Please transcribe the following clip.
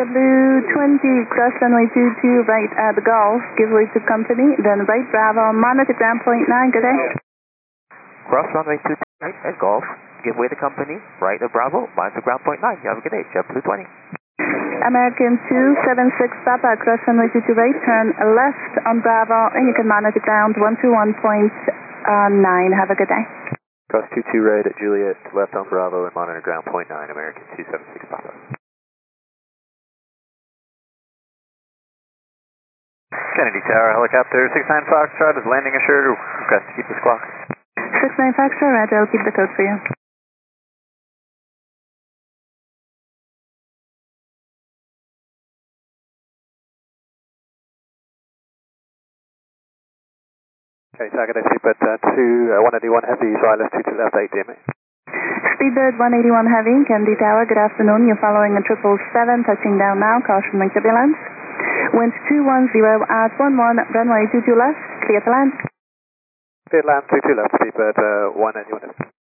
JW20, cross runway 22, right at the Golf, give way to company, then right Bravo, monitor ground point 9, good day. Cross runway 22, right at Golf, give way to company, right at Bravo, monitor ground point 9, you have a good day, JW20. American 276 Papa, cross runway 22 right, turn left on Bravo, and you can monitor ground 121.9, have a good day. Cross 22 right at Juliet, left on Bravo, and monitor ground point 9, American 276 Papa. Kennedy Tower, helicopter 69 Foxtrot is landing assured, request to keep the squawk. 69 Foxtrot, roger, I'll keep the code for you. Okay, target Speedbird 181 Heavy, wireless 22 left 8 DMA. Speedbird 181 Heavy, Kennedy Tower, good afternoon. You're following a 777, touching down now, caution wing turbulence. Wind 210 at 11, runway 22 left, clear to land. Clear to land, 22 left, Speedbird 181 Heavy.